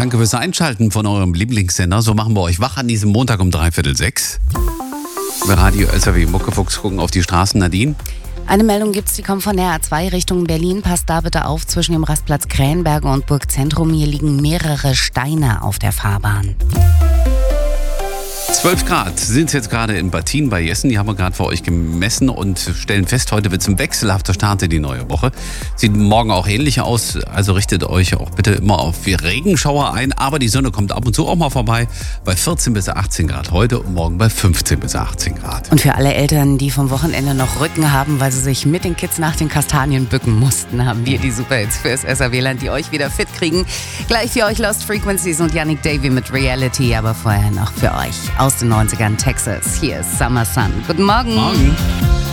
Danke fürs Einschalten von eurem Lieblingssender. So machen wir euch wach an diesem Montag um 5:45. Bei Radio SAW Muckefuchs gucken auf die Straßen. Nadine? Eine Meldung gibt's, die kommt von der A2 Richtung Berlin. Passt da bitte auf, zwischen dem Rastplatz Krähenberge und Burgzentrum. Hier liegen mehrere Steine auf der Fahrbahn. 12 Grad sind es jetzt gerade in Battin bei Jessen. Die haben wir gerade für euch gemessen und stellen fest, heute wird es ein wechselhafter Start in die neue Woche. Sieht morgen auch ähnlich aus, also richtet euch auch bitte immer auf Regenschauer ein. Aber die Sonne kommt ab und zu auch mal vorbei bei 14 bis 18 Grad heute und morgen bei 15 bis 18 Grad. Und für alle Eltern, die vom Wochenende noch Rücken haben, weil sie sich mit den Kids nach den Kastanien bücken mussten, haben wir die Superhits fürs SAW-Land, die euch wieder fit kriegen. Gleich für euch Lost Frequencies und Yannick Davy mit Reality, aber vorher noch für euch aus den 90ern Texas. Hier ist Summer Sun. Guten Morgen. Morgen.